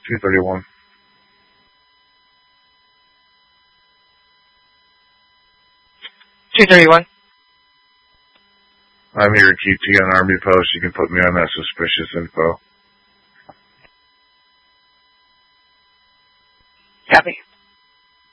231. I'm here at QT on Army Post. You can put me on that suspicious info. Copy.